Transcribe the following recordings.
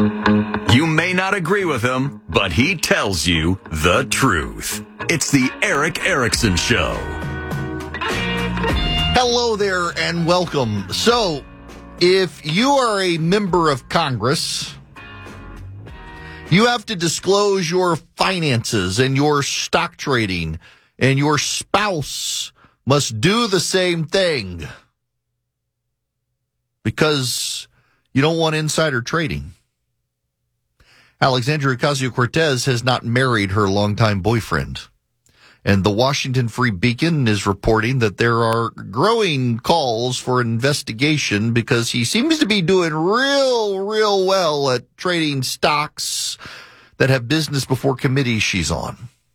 You may not agree with him, but he tells you the truth. It's the Erick Erickson Show. Hello there and welcome. So, if you are a member of Congress, you have to disclose your finances and your stock trading, and your spouse must do the same thing because you don't want insider trading. Alexandria Ocasio-Cortez has not married her longtime boyfriend. And the Washington Free Beacon is reporting that there are growing calls for an investigation because he seems to be doing real well at trading stocks that have business before committees she's on.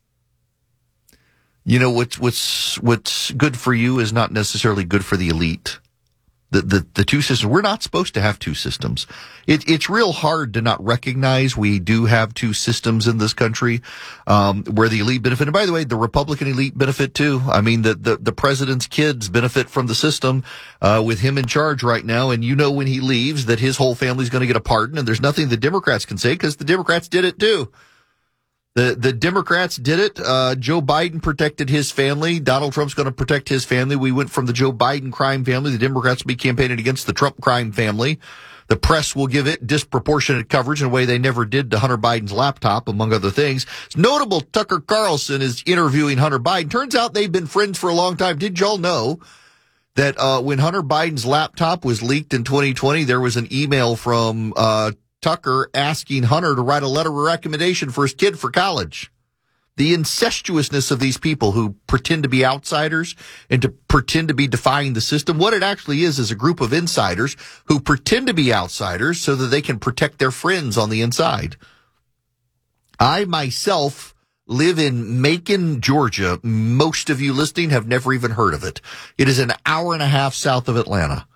You know, what's good for you is not necessarily good for the elite. The two systems, we're not supposed to have two systems. It's real hard to not recognize we do have two systems in this country, where the elite benefit. And by the way, the Republican elite benefit too. I mean, the president's kids benefit from the system, with him in charge right now. And you know, when he leaves, that his whole family's going to get a pardon. And there's nothing the Democrats can say because the Democrats did it too. The Democrats did it. Joe Biden protected his family. Donald Trump's going to protect his family. We went from the Joe Biden crime family. The Democrats will be campaigning against the Trump crime family. The press will give it disproportionate coverage in a way they never did to Hunter Biden's laptop, among other things. It's notable Tucker Carlson is interviewing Hunter Biden. Turns out they've been friends for a long time. Did y'all know that when Hunter Biden's laptop was leaked in 2020, there was an email from Tucker asking Hunter to write a letter of recommendation for his kid for college? The incestuousness of these people who pretend to be outsiders and to pretend to be defying the system. What it actually is a group of insiders who pretend to be outsiders so that they can protect their friends on the inside. I myself live in Macon, Georgia. Most of you listening have never even heard of it. It is an hour and a half south of Atlanta.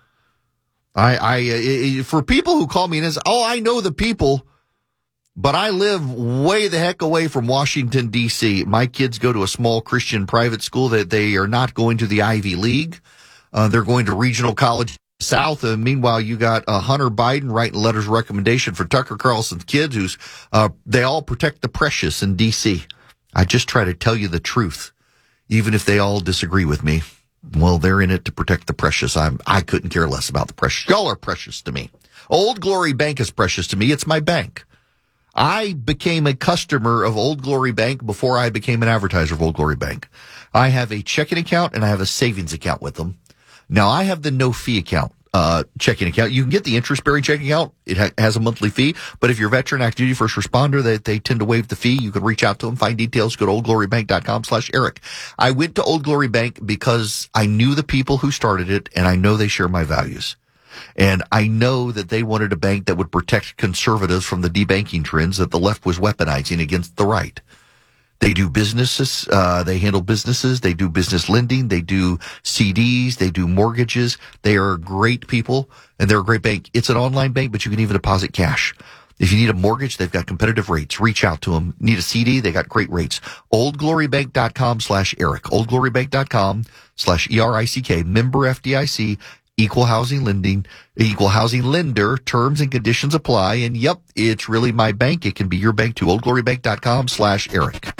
For people who call me and say, oh, I know the people, but I live way the heck away from Washington, D.C. My kids go to a small Christian private school that they are not going to the Ivy League. They're going to Regional College South. And meanwhile, you got Hunter Biden writing letters of recommendation for Tucker Carlson's kids, who's they all protect the precious in D.C. I just try to tell you the truth, even if they all disagree with me. Well, they're in it to protect the precious. I couldn't care less about the precious. Y'all are precious to me. Old Glory Bank is precious to me. It's my bank. I became a customer of Old Glory Bank before I became an advertiser of Old Glory Bank. I have a checking account and I have a savings account with them. Now, I have the no fee account, checking account. You can get the interest-bearing checking account. It has a monthly fee. But if you're a veteran, active duty, first responder, they tend to waive the fee. You can reach out to them, find details, go to oldglorybank.com/Eric. I went to Old Glory Bank because I knew the people who started it, and I know they share my values. And I know that they wanted a bank that would protect conservatives from the debanking trends that the left was weaponizing against the right. They do businesses, they handle businesses, they do business lending, they do CDs, they do mortgages. They are great people, and they're a great bank. It's an online bank, but you can even deposit cash. If you need a mortgage, they've got competitive rates. Reach out to them. Need a CD? They got great rates. oldglorybank.com/Eric. oldglorybank.com/ERICK. Member FDIC. Equal housing lender. Terms and conditions apply. And yep, it's really my bank. It can be your bank too. oldglorybank.com/Eric.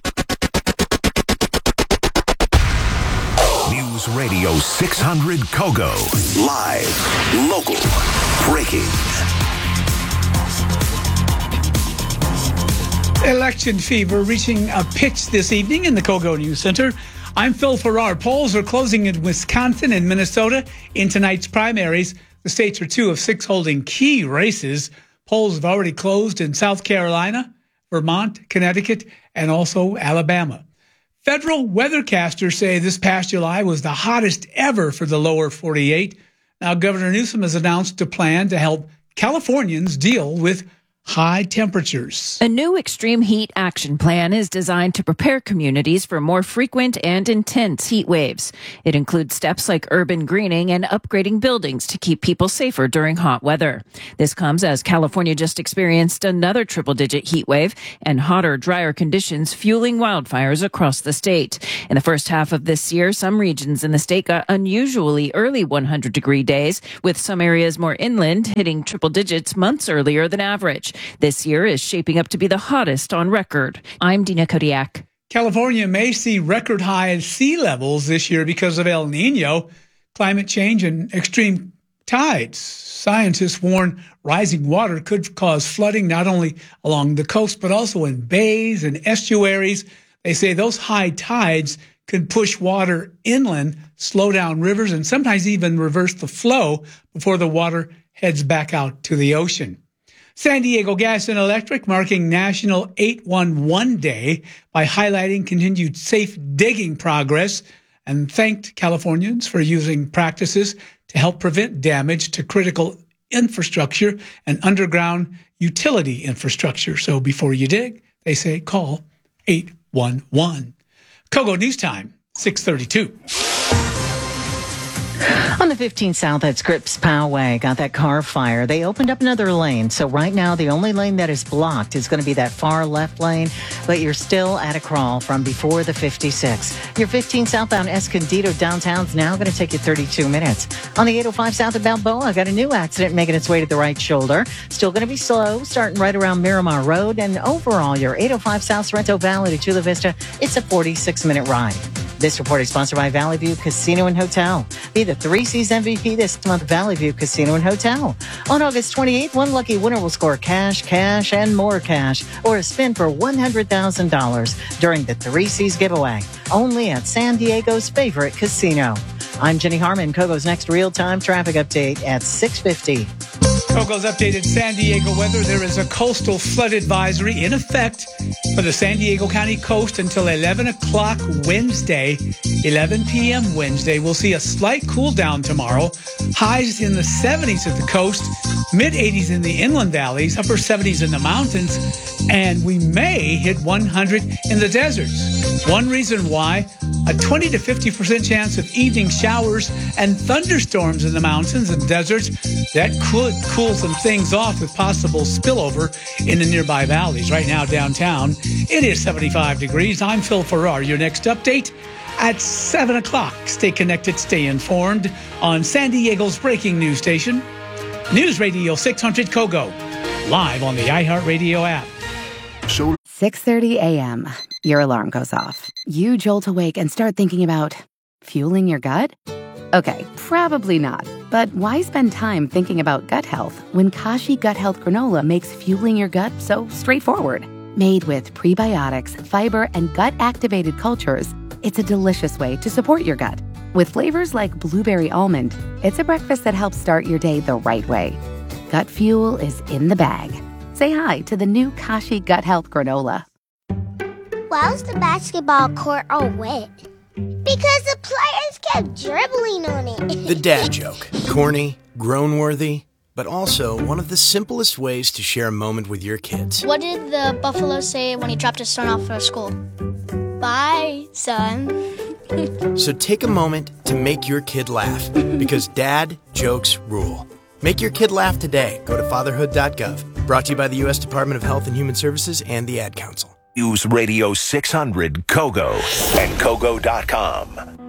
News Radio 600 Kogo. Live, local, breaking. Election fever reaching a pitch this evening in the Kogo News Center. I'm Phil Farrar. Polls are closing in Wisconsin and Minnesota in tonight's primaries. The states are 2 of 6 holding key races. Polls have already closed in South Carolina, Vermont, Connecticut, and also Alabama. Federal weathercasters say this past July was the hottest ever for the lower 48. Now, Governor Newsom has announced a plan to help Californians deal with high temperatures. A new extreme heat action plan is designed to prepare communities for more frequent and intense heat waves. It includes steps like urban greening and upgrading buildings to keep people safer during hot weather. This comes as California just experienced another triple-digit heat wave and hotter, drier conditions fueling wildfires across the state. In the first half of this year, some regions in the state got unusually early 100-degree days, with some areas more inland hitting triple digits months earlier than average. This year is shaping up to be the hottest on record. I'm Dina Kodiak. California may see record high sea levels this year because of El Nino, climate change, and extreme tides. Scientists warn rising water could cause flooding not only along the coast, but also in bays and estuaries. They say those high tides could push water inland, slow down rivers, and sometimes even reverse the flow before the water heads back out to the ocean. San Diego Gas and Electric marking National 811 Day by highlighting continued safe digging progress and thanked Californians for using practices to help prevent damage to critical infrastructure and underground utility infrastructure. So before you dig, they say call 811. Kogo News Time, 6:32. On the 15 South at Scripps Poway, got that car fire. They opened up another lane. So right now, the only lane that is blocked is going to be that far left lane, but you're still at a crawl from before the 56. Your 15 southbound Escondido downtown's now going to take you 32 minutes. On the 805 south of Balboa, got a new accident making its way to the right shoulder. Still going to be slow, starting right around Miramar Road. And overall, your 805 south Sorrento Valley to Chula Vista, it's a 46-minute ride. This report is sponsored by Valley View Casino and Hotel. Be the Three C's MVP this month, Valley View Casino and Hotel. On August 28th, one lucky winner will score cash, and more cash, or a spin for $100,000 during the Three C's giveaway, only at San Diego's favorite casino. I'm Jenny Harmon. Kogo's next real-time traffic update at 6:50. Kogo's updated San Diego weather. There is a coastal flood advisory in effect for the San Diego County coast until 11 o'clock Wednesday, 11 p.m. Wednesday. We'll see a slight cool down tomorrow. Highs in the 70s at the coast, mid-80s in the inland valleys, upper 70s in the mountains, and we may hit 100 in the deserts. One reason why, a 20 to 50% chance of evening showers and thunderstorms in the mountains and deserts. That could cool some things off with possible spillover in the nearby valleys. Right now, downtown, it is 75 degrees. I'm Phil Farrar. Your next update at 7 o'clock. Stay connected, stay informed on San Diego's breaking news station, News Radio 600 Kogo, live on the iHeartRadio app. 6:30 a.m. Your alarm goes off. You jolt awake and start thinking about fueling your gut? Okay, probably not. But why spend time thinking about gut health when Kashi Gut Health Granola makes fueling your gut so straightforward? Made with prebiotics, fiber, and gut-activated cultures, it's a delicious way to support your gut. With flavors like blueberry almond, it's a breakfast that helps start your day the right way. Gut fuel is in the bag. Say hi to the new Kashi Gut Health Granola. Why was the basketball court all wet? Because the players kept dribbling on it. The dad joke. Corny, groan-worthy, but also one of the simplest ways to share a moment with your kids. What did the buffalo say when he dropped his son off for school? Bye, son. So take a moment to make your kid laugh, because dad jokes rule. Make your kid laugh today. Go to fatherhood.gov. Brought to you by the U.S. Department of Health and Human Services and the Ad Council. News Radio 600 Kogo and Kogo.com.